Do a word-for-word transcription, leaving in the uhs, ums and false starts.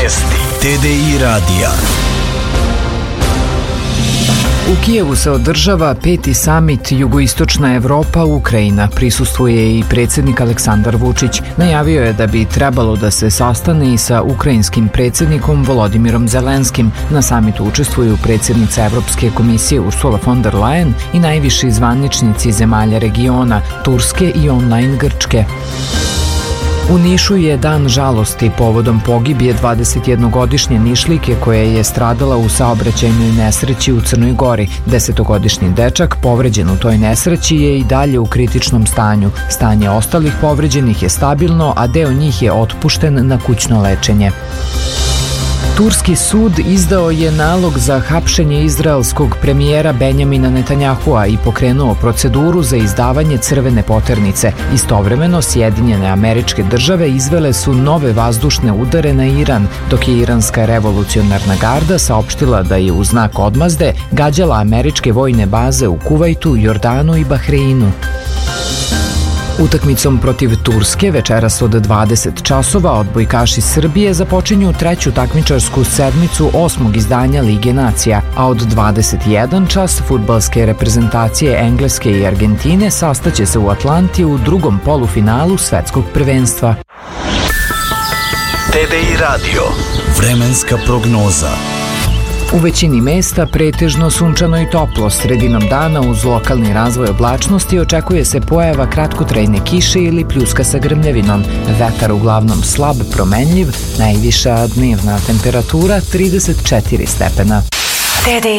Vijesti T D I radija. U Kijevu se održava peti samit Jugoistočna Evropa Ukrajina. Prisustvuje i predsjednik Aleksandar Vučić. Najavio je da bi trebalo da se sastane i sa ukrajinskim predsjednikom Volodimirom Zelenskim. Na samitu učestvuju predsjednica Evropske komisije Ursula von der Leyen i najviši zvaničnici zemalja regiona, Turske i online Grčke. U Nišu je dan žalosti povodom pogibije dvadesetjednogodišnje Nišlijke koja je stradala u saobraćajnoj nesreći u Crnoj Gori. Desetogodišnji dečak povređen u toj nesreći je i dalje u kritičnom stanju. Stanje ostalih povređenih je stabilno, a deo njih je otpušten na kućno lečenje. Turski sud izdao je nalog za hapšenje izraelskog premijera Benjamina Netanjahua i pokrenuo proceduru za izdavanje crvene poternice. Istovremeno, Sjedinjene Američke Države izvele su nove vazdušne udare na Iran, dok je iranska revolucionarna garda saopštila da je u znak odmazde gađala američke vojne baze u Kuvajtu, Jordanu i Bahreinu. Utakmicom protiv Turske večeras od dvadeset časova odbojkaši Srbije započinju treću takmičarsku sedmicu osmog izdanja Lige nacija, a od dvadeset jedan čas fudbalske reprezentacije Engleske i Argentine sastaće se u Atlanti u drugom polufinalu svetskog prvenstva. T D I radio. Vremenska prognoza. U većini mesta pretežno sunčano i toplo. Sredinom dana uz lokalni razvoj oblačnosti očekuje se pojava kratkotrajne kiše ili pljuska sa grmljavinom. Vetar uglavnom slab, promenljiv, najviša dnevna temperatura trideset četiri stepena. T D